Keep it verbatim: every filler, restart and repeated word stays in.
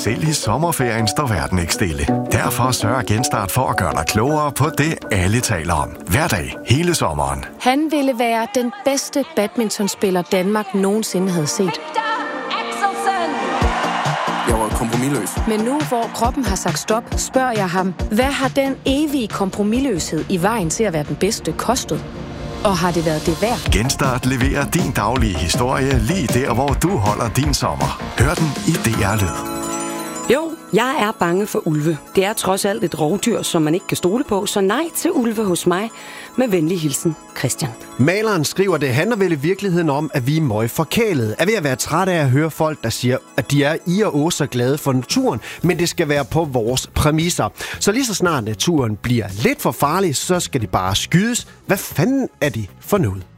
Selv i sommerferien står verden ikke stille. Derfor sørger Genstart for at gøre dig klogere på det, alle taler om. Hver dag, hele sommeren. Han ville være den bedste badmintonspiller, Danmark nogensinde havde set. Jeg var kompromisløs. Men nu, hvor kroppen har sagt stop, spørger jeg ham, hvad har den evige kompromisløshed i vejen til at være den bedste kostet? Og har det været det værd? Genstart leverer din daglige historie lige der, hvor du holder din sommer. Hør den i D R Lyd. Jo, jeg er bange for ulve. Det er trods alt et rovdyr, som man ikke kan stole på, så nej til ulve hos mig. Med venlig hilsen, Christian. Maleren skriver, det handler vel i virkeligheden om, at vi er møg forkælede. Er ved at være træt af at høre folk, der siger, at de er i og åh så glade for naturen, men det skal være på vores præmisser. Så lige så snart naturen bliver lidt for farlig, så skal de bare skydes. Hvad fanden er de for noget?